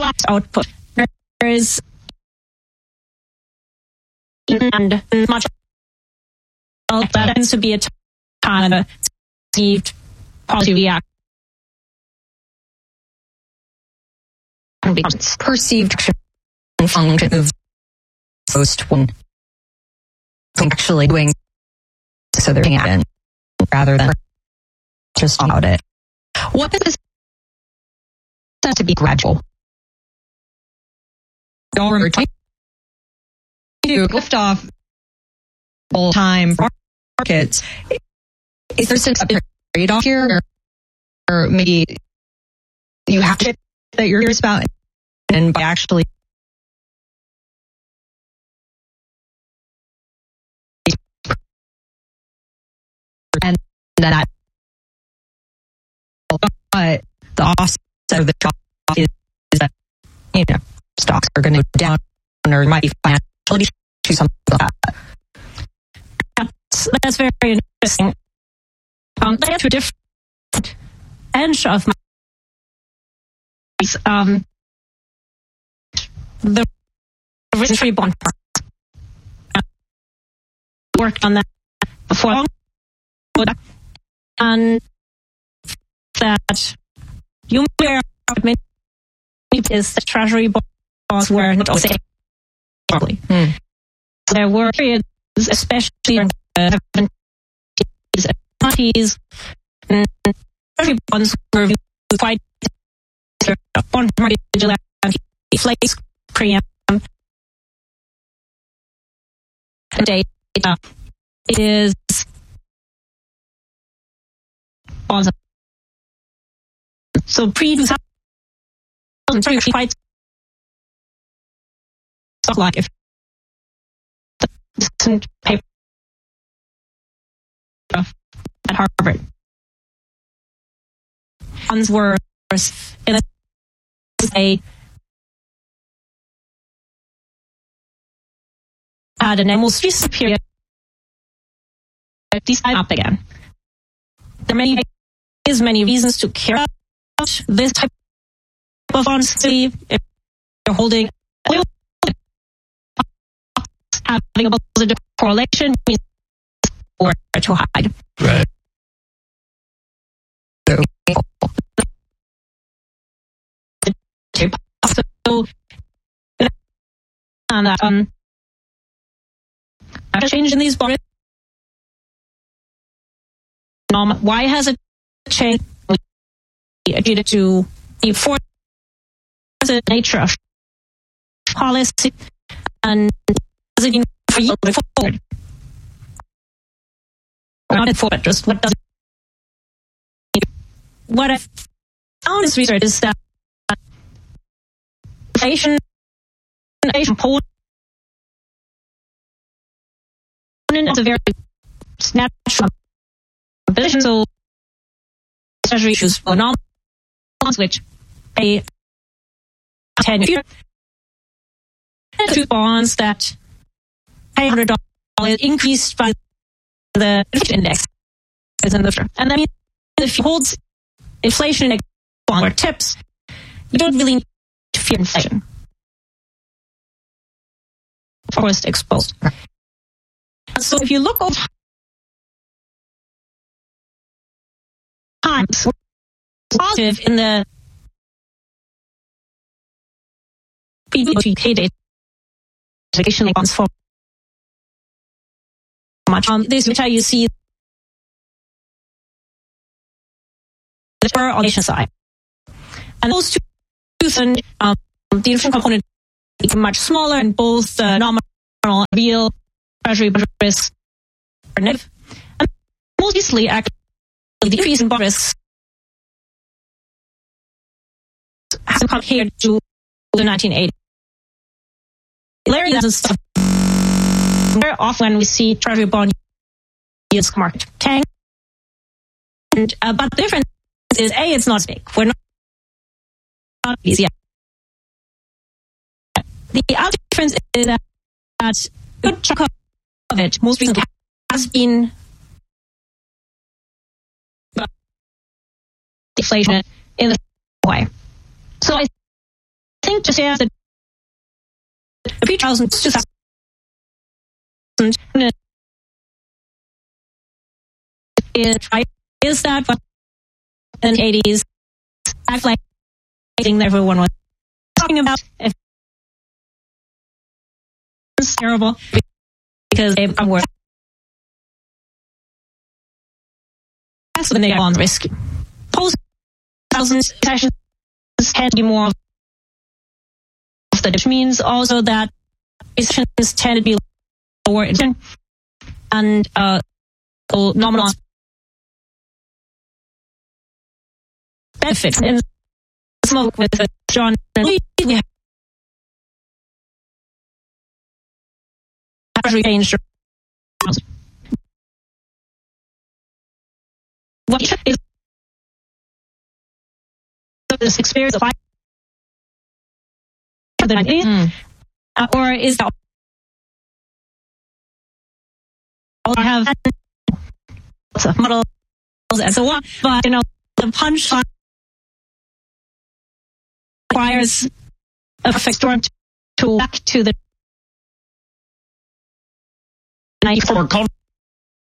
last output. There is and much that tends to be a time of perceived policy reaction. Becomes perceived function of post when actually doing so they're in rather than just about it. What is this to be gradual? Don't to lift off all time for markets. Is there some trade-off here, or maybe you have to that you're curious about, and by actually and that but the offset of the shock is that stocks are going to go down or might be financial to something like that. That's very interesting. They have two different ends of my the risk-free bond worked on that before, and that you may admit is the treasury bonds were not always properly. There were periods, especially in the 70s and 90s, treasury bonds were quite bond market vigilante, inflates premium data is bonds. So pre-2000, quite stock like if the paper at Harvard funds were in a had an almost recent period decide up again. There are many reasons to care about this type of bonds. If you're holding oil, having a positive correlation means or too high. Right. So, and that change in these bonds. Why has it changed? Due to the force nature of policy and does it for you forward? Not forward, just what does it? What I found in this research is that Asian polling is a very natural position. So treasury issues for non bonds which pay 10-year two bonds that pay $100 increased by the inflation index is in the future. And that means if you hold inflation index bond or tips, you don't really need to fear inflation. Of course, exposed. So if you look over times, positive in the PDP data educational bonds for much. This which you see the on the side, and those two the inflation component is much smaller, and both the nominal and real treasury risks are negative. And most easily, actually, the decrease in bond risks has come compared to the 1980s. Larry doesn't stop. Very often when we see treasury bond yields market tank, and but the difference is it's not as big. We're not easy. The other difference is that a good chunk of it, most recently, has been deflation in the way. So I think to say that the pre-2000s, 2000 is that what in the 80s act like thing that everyone was talking about? It's terrible because they are worth less when they are on risk. Post 2000s sessions tend to be more of the, which means also that sessions tend to be lower in and nominal benefits. In smoke with John and Lee, we have changed. What is this experience of or is that I have models and so on, but the punchline requires a perfect storm to back to the 94